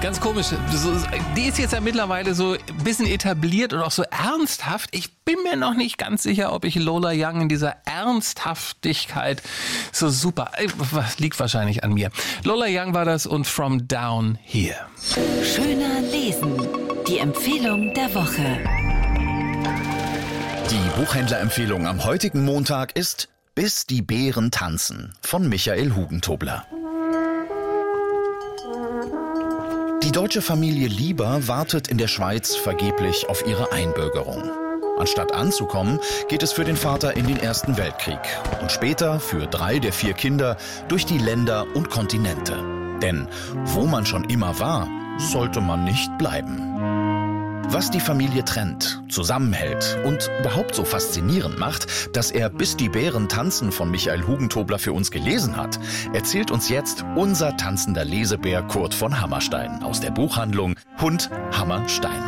Ganz komisch. Die ist jetzt ja mittlerweile so ein bisschen etabliert und auch so ernsthaft. Ich bin mir noch nicht ganz sicher, ob ich Lola Young in dieser Ernsthaftigkeit so super... Liegt wahrscheinlich an mir. Lola Young war das und From Down Here. Schöner lesen. Die Empfehlung der Woche. Die Buchhändlerempfehlung am heutigen Montag ist Bis die Bären tanzen von Michael Hugentobler. Die deutsche Familie Lieber wartet in der Schweiz vergeblich auf ihre Einbürgerung. Anstatt anzukommen, geht es für den Vater in den Ersten Weltkrieg und später für 3 der 4 Kinder durch die Länder und Kontinente. Denn wo man schon immer war, sollte man nicht bleiben. Was die Familie trennt, zusammenhält und überhaupt so faszinierend macht, dass er Bis die Bären tanzen von Michael Hugentobler für uns gelesen hat, erzählt uns jetzt unser tanzender Lesebär Kurt von Hammerstein aus der Buchhandlung Hund Hammerstein.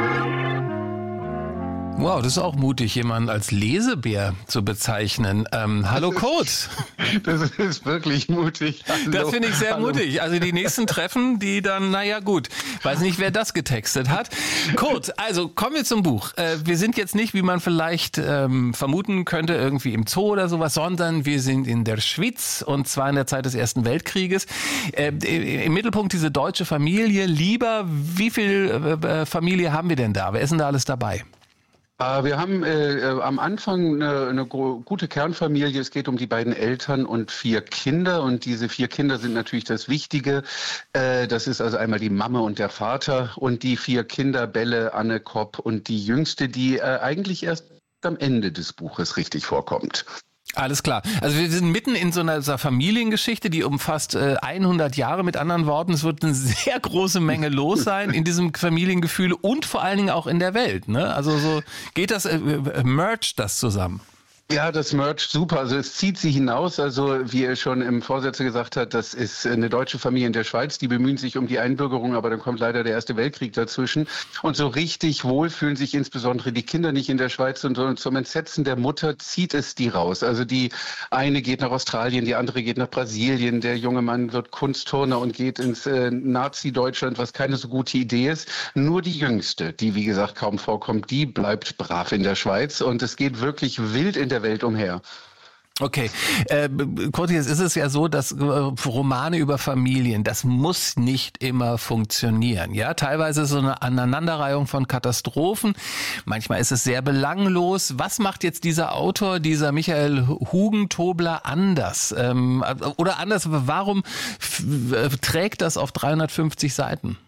Wow, das ist auch mutig, jemanden als Lesebär zu bezeichnen. Hallo Kurt. Das ist wirklich mutig. Hallo. Das finde ich sehr mutig. Also die nächsten Treffen, die dann, naja gut, weiß nicht, wer das getextet hat. Kurt, also kommen wir zum Buch. Wir sind jetzt nicht, wie man vielleicht vermuten könnte, irgendwie im Zoo oder sowas, sondern wir sind in der Schweiz und zwar in der Zeit des Ersten Weltkrieges. Im Mittelpunkt diese deutsche Familie. Lieber, wie viel Familie haben wir denn da? Wer ist denn da alles dabei? Wir haben am Anfang eine gute Kernfamilie. Es geht um die beiden Eltern und 4 Kinder. Und diese 4 Kinder sind natürlich das Wichtige. Das ist also einmal die Mama und der Vater und die 4 Kinder, Belle, Anne, Kopp und die Jüngste, die eigentlich erst am Ende des Buches richtig vorkommt. Alles klar. Also wir sind mitten in so einer Familiengeschichte, die umfasst 100 Jahre. Mit anderen Worten, es wird eine sehr große Menge los sein in diesem Familiengefühl und vor allen Dingen auch in der Welt. Ne? Also so geht das, mergt das zusammen. Ja, das mercht super. Also es zieht sie hinaus. Also wie er schon im Vorsätze gesagt hat, das ist eine deutsche Familie in der Schweiz. Die bemühen sich um die Einbürgerung, aber dann kommt leider der Erste Weltkrieg dazwischen. Und so richtig wohl fühlen sich insbesondere die Kinder nicht in der Schweiz. Und zum Entsetzen der Mutter zieht es die raus. Also die eine geht nach Australien, die andere geht nach Brasilien. Der junge Mann wird Kunstturner und geht ins Nazi-Deutschland, was keine so gute Idee ist. Nur die Jüngste, die wie gesagt kaum vorkommt, die bleibt brav in der Schweiz. Und es geht wirklich wild in der Welt umher. Okay, Kurt, jetzt ist es ja so, dass Romane über Familien, das muss nicht immer funktionieren. Ja, teilweise so eine Aneinanderreihung von Katastrophen. Manchmal ist es sehr belanglos. Was macht jetzt dieser Autor, dieser Michael Hugentobler anders? Oder anders, warum trägt das auf 350 Seiten?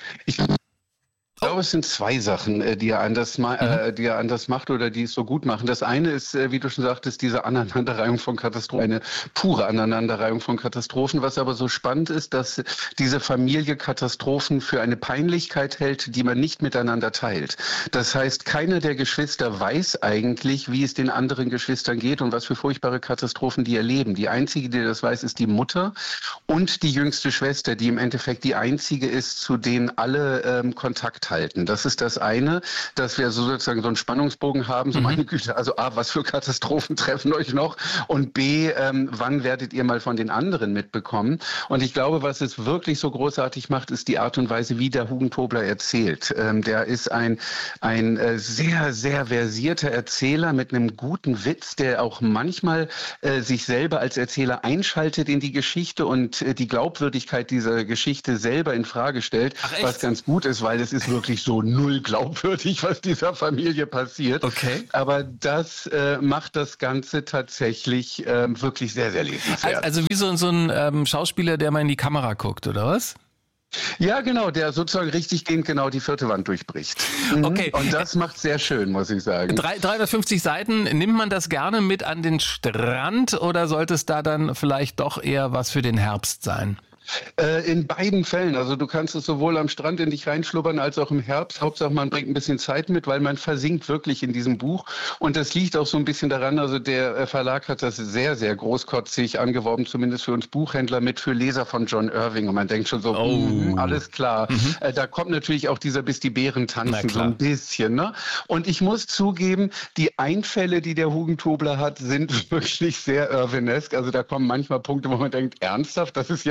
Ich glaube, es sind 2 Sachen, die er anders macht oder die es so gut machen. Das eine ist, wie du schon sagtest, diese Aneinanderreihung von Katastrophen, eine pure Aneinanderreihung von Katastrophen. Was aber so spannend ist, dass diese Familie Katastrophen für eine Peinlichkeit hält, die man nicht miteinander teilt. Das heißt, keiner der Geschwister weiß eigentlich, wie es den anderen Geschwistern geht und was für furchtbare Katastrophen die erleben. Die einzige, die das weiß, ist die Mutter und die jüngste Schwester, die im Endeffekt die einzige ist, zu denen alle Kontakt halten. Das ist das eine, dass wir sozusagen so einen Spannungsbogen haben, so meine Güte, also A, was für Katastrophen treffen euch noch und B, wann werdet ihr mal von den anderen mitbekommen? Und ich glaube, was es wirklich so großartig macht, ist die Art und Weise, wie der Hugentobler erzählt. Der ist ein sehr, sehr versierter Erzähler mit einem guten Witz, der auch manchmal sich selber als Erzähler einschaltet in die Geschichte und die Glaubwürdigkeit dieser Geschichte selber in Frage stellt, was ganz gut ist, weil es ist wirklich so null glaubwürdig, was dieser Familie passiert. Okay. Aber das macht das Ganze tatsächlich wirklich sehr, sehr lesenswert. Also wie so ein Schauspieler, der mal in die Kamera guckt, oder was? Ja, genau, der sozusagen richtig gehend genau die 4. Wand durchbricht. Okay. Und das macht sehr schön, muss ich sagen. 350 Seiten, nimmt man das gerne mit an den Strand oder sollte es da dann vielleicht doch eher was für den Herbst sein? In beiden Fällen. Also du kannst es sowohl am Strand in dich reinschlubbern als auch im Herbst. Hauptsache man bringt ein bisschen Zeit mit, weil man versinkt wirklich in diesem Buch. Und das liegt auch so ein bisschen daran, also der Verlag hat das sehr, sehr großkotzig angeworben, zumindest für uns Buchhändler, mit für Leser von John Irving. Und man denkt schon so, alles klar. Da kommt natürlich auch dieser Bis die Bären tanzen so ein bisschen. Ne? Und ich muss zugeben, die Einfälle, die der Hugentobler hat, sind wirklich sehr Irvinesk. Also da kommen manchmal Punkte, wo man denkt, ernsthaft, das ist jetzt deine Idee?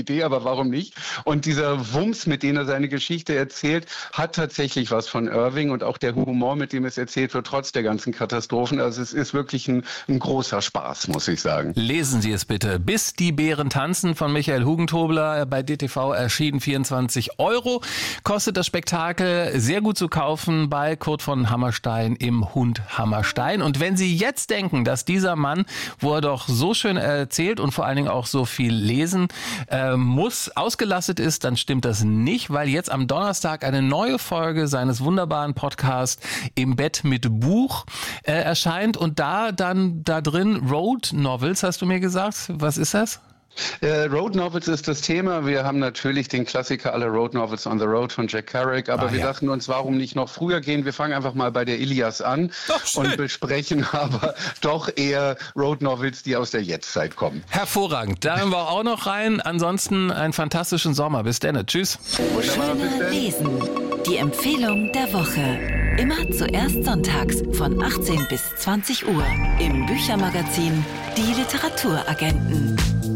Idee, aber warum nicht? Und dieser Wumms, mit dem er seine Geschichte erzählt, hat tatsächlich was von Irving und auch der Humor, mit dem es erzählt wird, trotz der ganzen Katastrophen. Also es ist wirklich ein großer Spaß, muss ich sagen. Lesen Sie es bitte. Bis die Bären tanzen von Michael Hugentobler, bei DTV erschienen, 24 €. Kostet das Spektakel, sehr gut zu kaufen bei Kurt von Hammerstein im Hund Hammerstein. Und wenn Sie jetzt denken, dass dieser Mann, wo er doch so schön erzählt und vor allen Dingen auch so viel lesen muss, ausgelastet ist, dann stimmt das nicht, weil jetzt am Donnerstag eine neue Folge seines wunderbaren Podcasts Im Bett mit Buch erscheint und da drin Road Novels, hast du mir gesagt. Was ist das? Road Novels ist das Thema. Wir haben natürlich den Klassiker aller Road Novels on the Road von Jack Kerouac, aber wir dachten uns, warum nicht noch früher gehen? Wir fangen einfach mal bei der Ilias an und besprechen aber doch eher Road Novels, die aus der Jetztzeit kommen. Hervorragend. Da hören wir auch noch rein. Ansonsten einen fantastischen Sommer. Bis dann. Tschüss. Schöner Lesen. Die Empfehlung der Woche. Immer zuerst sonntags von 18 bis 20 Uhr im Büchermagazin Die Literaturagenten.